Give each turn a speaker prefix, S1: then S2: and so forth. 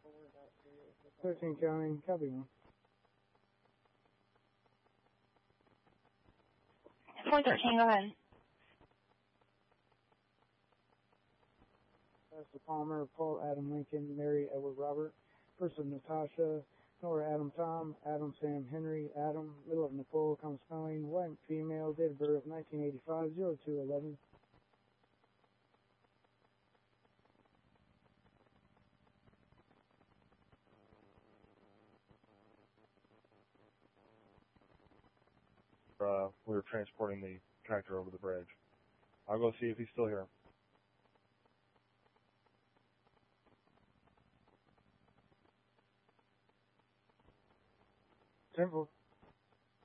S1: 13 counting, copy 1.
S2: 413, go ahead.
S1: Pastor Palmer, Paul Adam Lincoln, Mary Edward Robert, Person Natasha, Nora Adam Tom, Adam Sam Henry, Adam, middle of Nicole, common spelling, white female, date of birth 1985, 0211.
S3: We were transporting the tractor over the bridge. I'll go see if he's still here.
S1: Temple.